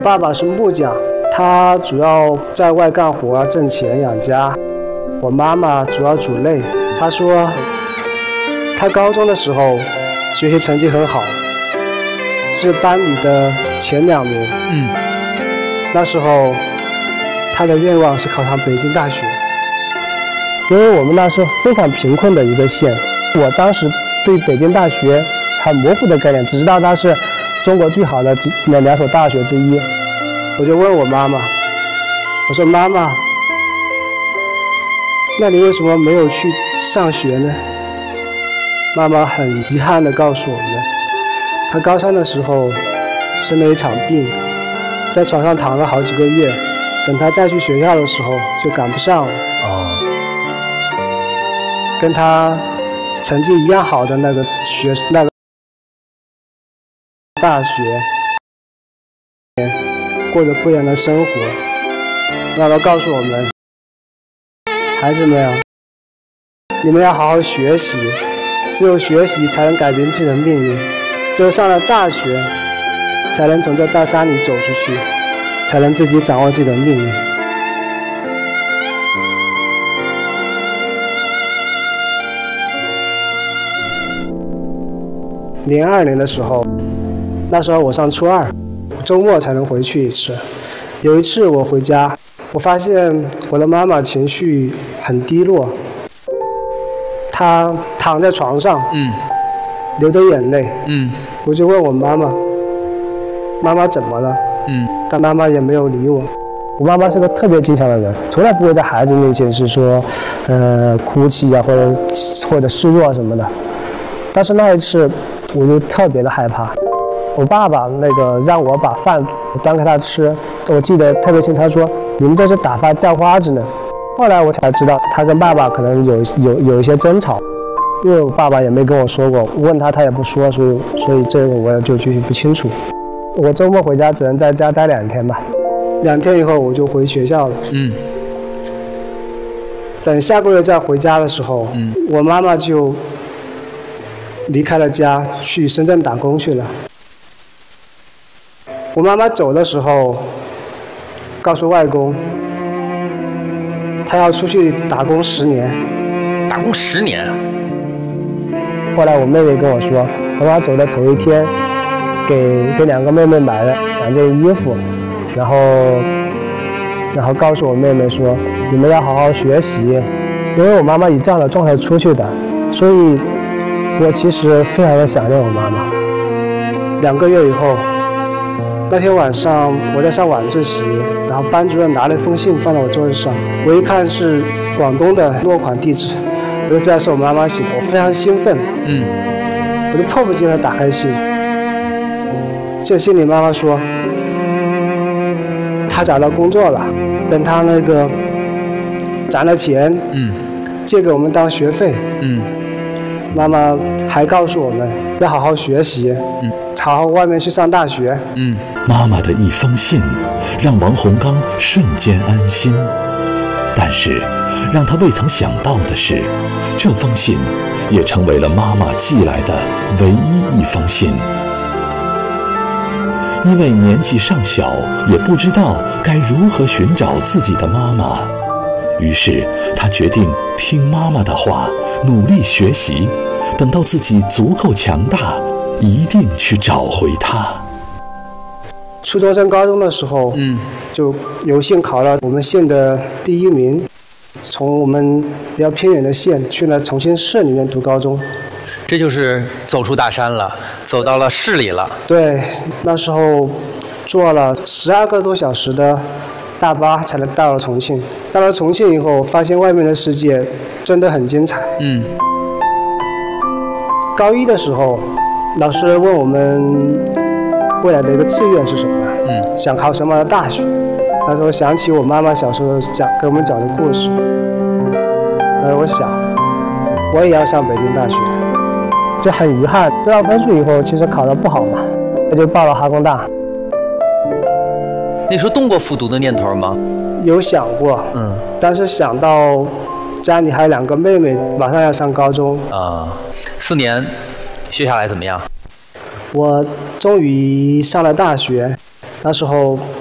爸爸是木匠，他主要在外干活挣钱养家。我妈妈主要主内。她说，她高中的时候学习成绩很好，是班里的前2名。那时候她的愿望是考上北京大学。因为我们那是非常贫困的一个县，我当时对北京大学很模糊的概念，只知道它是中国最好的2所大学之一。我就问我妈妈，我说妈妈，那你为什么没有去上学呢？妈妈很遗憾地告诉我们，她高3的时候生了一场病，在床上躺了好几个月，等她再去学校的时候就赶不上了。跟她成绩一样好的那个大学，过着不一样的生活。妈妈告诉我们，孩子们啊，你们要好好学习，只有学习才能改变自己的命运，只有上了大学，才能从这大山里走出去，才能自己掌握自己的命运。02年的时候，那时候我上初2，周末才能回去一次。有一次我回家，我发现我的妈妈情绪很低落，她躺在床上，流着眼泪，我就问我妈妈，妈妈怎么了？但妈妈也没有理我。我妈妈是个特别坚强的人，从来不会在孩子面前是说，哭泣啊，或者示弱什么的。但是那一次，我就特别的害怕。我爸爸让我把饭端给他吃，我记得特别清，他说：“你们这是打发叫花子呢。”后来我才知道，他跟爸爸可能有一些争吵，因为我爸爸也没跟我说过，问他他也不说，所以这个我就具体不清楚。我周末回家只能在家待2天吧，2天以后我就回学校了。等下个月再回家的时候，我妈妈就离开了家，去深圳打工去了。我妈妈走的时候，告诉外公，她要出去打工10年。 打工10年？ 后来我妹妹跟我说，我妈走的头一天，给2个妹妹买了2件衣服，然后告诉我妹妹说，你们要好好学习，因为我妈妈以这样的状态出去的，所以我其实非常的想念我妈妈。2个月以后，那天晚上我在上晚自习，然后班主任拿了一封信放在我桌子上，我一看是广东的落款地址，我就知道是我妈妈写的，我非常兴奋，我就迫不及待打开信。这信里妈妈说，她找到工作了，等她攒了钱，借给我们当学费，妈妈还告诉我们要好好学习，好好外面去上大学。 妈妈的一封信让王洪刚瞬间安心，但是让他未曾想到的是，这封信也成为了妈妈寄来的唯一一封信。因为年纪尚小，也不知道该如何寻找自己的妈妈，于是他决定听妈妈的话，努力学习，等到自己足够强大，一定去找回她。 初中升高中的时候，就有幸考了我们县的第1名，从我们比较偏远的县去了重庆市里面读高中。 这就是走出大山了，走到了市里了。 对，那时候坐了12个多小时的大巴才能到了重庆。到了重庆以后，发现外面的世界真的很精彩。高1的时候，老师问我们未来的一个志愿是什么，想考什么样的大学。那时候想起我妈妈小时候给我们讲的故事，我想我也要上北京大学。这很遗憾，知道分数以后，其实考得不好嘛，我就报了哈工大。 那时候动过复读的念头吗？ 有想过，但是想到家里还有2个妹妹，马上要上高中 4年学下来怎么样？ 我终于上了大学， 那时候